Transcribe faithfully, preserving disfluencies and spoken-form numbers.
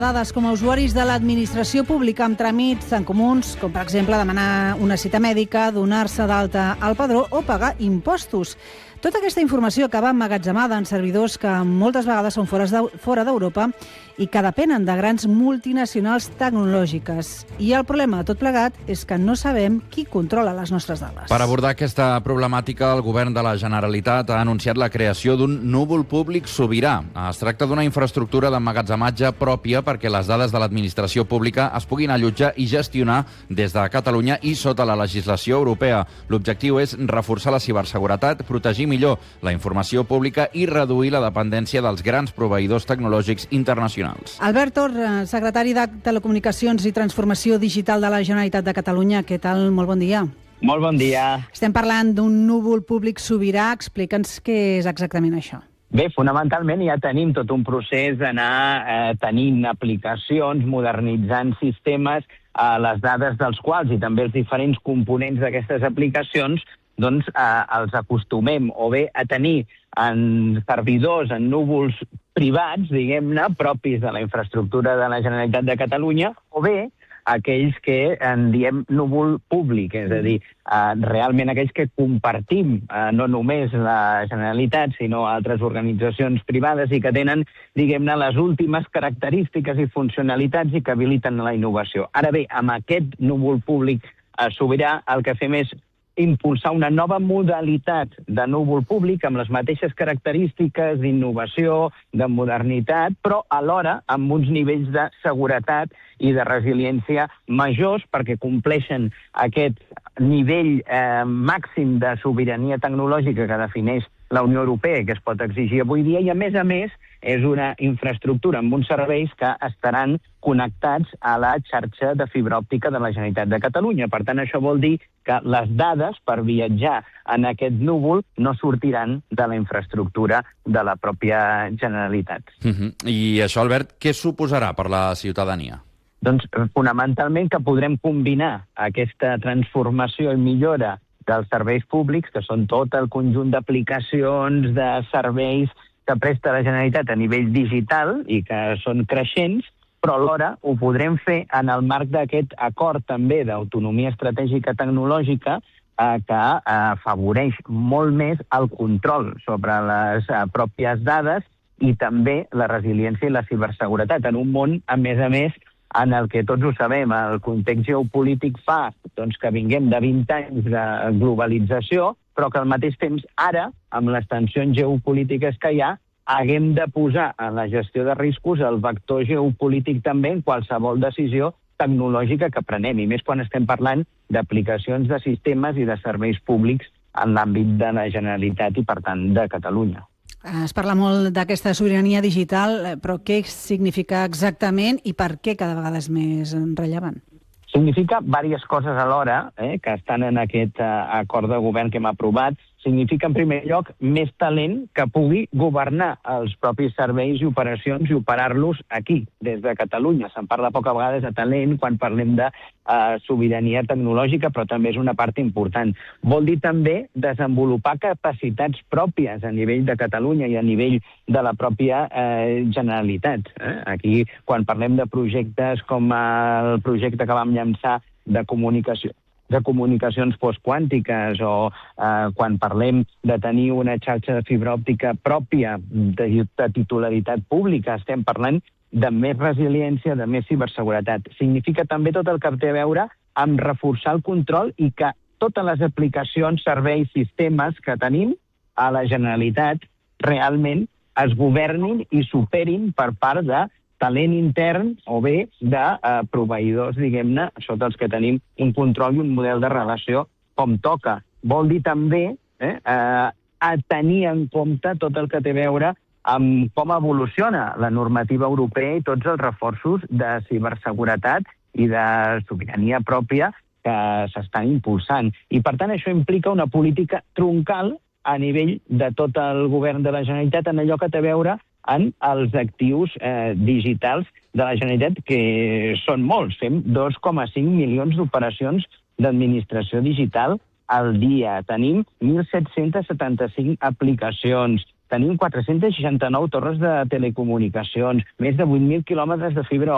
Dades com a usuaris de l'administració pública amb tràmits tan comuns com, per exemple, demanar una cita mèdica, donar-se d'alta al padró o pagar impostos. Tota aquesta informació acaba emmagatzemada en servidors que moltes vegades són fora d'Europa i que depenen de grans multinacionals tecnològiques. I el problema de tot plegat és que no sabem qui controla les nostres dades. Per abordar aquesta problemàtica, el govern de la Generalitat ha anunciat la creació d'un núvol públic sobirà. Es tracta d'una infraestructura d'emmagatzematge pròpia perquè les dades de l'administració pública es puguin allotjar i gestionar des de Catalunya i sota la legislació europea. L'objectiu és reforçar la ciberseguretat, protegir millor la informació pública i reduir la dependència dels grans proveïdors tecnològics internacionals. Albert Tor, secretari de Telecomunicacions i Transformació Digital de la Generalitat de Catalunya. Què tal? Molt bon dia. Molt bon dia. Estem parlant d'un núvol públic sobirà. Explica'ns què és exactament això. Bé, fonamentalment ja tenim tot un procés d'anar eh, tenint aplicacions, modernitzant sistemes, eh, les dades dels quals i també els diferents components d'aquestes aplicacions doncs eh, els acostumem o bé a tenir en servidors, en núvols privats, diguem-ne, propis de la infraestructura de la Generalitat de Catalunya, o bé aquells que en diem núvol públic, és a dir, eh, realment aquells que compartim eh, no només la Generalitat, sinó altres organitzacions privades i que tenen, diguem-ne, les últimes característiques i funcionalitats i que habiliten la innovació. Ara bé, amb aquest núvol públic eh, sobirà, el que fem és impulsar una nova modalitat de núvol públic amb les mateixes característiques d'innovació, de modernitat, però alhora amb uns nivells de seguretat i de resiliència majors perquè compleixen aquest nivell eh, màxim de sobirania tecnològica que defineix la Unió Europea i que es pot exigir avui dia, i a més a més és una infraestructura amb uns serveis que estaran connectats a la xarxa de fibra òptica de la Generalitat de Catalunya. Per tant, això vol dir que les dades per viatjar en aquest núvol no sortiran de la infraestructura de la pròpia Generalitat. Uh-huh. I això, Albert, què suposarà per la ciutadania? Doncs, fonamentalment, que podrem combinar aquesta transformació i millora dels serveis públics, que són tot el conjunt d'aplicacions, de serveis que presta la Generalitat a nivell digital i que són creixents, però alhora ho podrem fer en el marc d'aquest acord també d'autonomia estratègica tecnològica eh, que eh, afavoreix molt més el control sobre les eh, pròpies dades i també la resiliència i la ciberseguretat en un món, a més a més, en el que tots ho sabem, el context geopolític fa doncs, que vinguem de vint anys de globalització, però que al mateix temps ara, amb les tensions geopolítiques que hi ha, haguem de posar en la gestió de riscos el vector geopolític també en qualsevol decisió tecnològica que prenem, i més quan estem parlant d'aplicacions de sistemes i de serveis públics en l'àmbit de la Generalitat i, per tant, de Catalunya. Es parla molt d'aquesta sobirania digital, però què significa exactament i per què cada vegada és més rellevant? Significa diverses coses alhora, eh, que estan en aquest eh, acord de govern que hem aprovat. Significa, en primer lloc, més talent que pugui governar els propis serveis i operacions i operar-los aquí, des de Catalunya. Se'n parla poca vegades de talent quan parlem de eh, sobirania tecnològica, però també és una part important. Vol dir també desenvolupar capacitats pròpies a nivell de Catalunya i a nivell de la pròpia eh, Generalitat. Eh? Aquí, quan parlem de projectes com el projecte que vam llançar de comunicació, de comunicacions postquàntiques o eh, quan parlem de tenir una xarxa de fibra òptica pròpia de, de titularitat pública, estem parlant de més resiliència, de més ciberseguretat. Significa també tot el que té a veure amb reforçar el control i que totes les aplicacions, serveis, sistemes que tenim a la Generalitat realment es governin i superin per part de talent intern o bé de eh, proveïdors, diguem-ne, sota els que tenim un control i un model de relació com toca. Vol dir també eh, eh, a tenir en compte tot el que té a veure amb com evoluciona la normativa europea i tots els reforços de ciberseguretat i de sobirania pròpia que s'estan impulsant. I, per tant, això implica una política troncal a nivell de tot el govern de la Generalitat en allò que té a veure en els actius eh, digitals de la Generalitat, que són molts. Fem dos coma cinc milions d'operacions d'administració digital al dia. Tenim mil set-cents setanta-cinc aplicacions. Tenim quatre-cents seixanta-nou torres de telecomunicacions, més de vuit mil quilòmetres de fibra